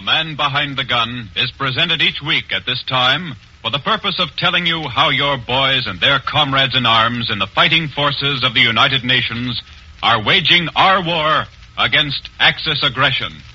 Man Behind the Gun is presented each week at this time for the purpose of telling you how your boys and their comrades in arms in the fighting forces of the United Nations are waging our war against Axis aggression.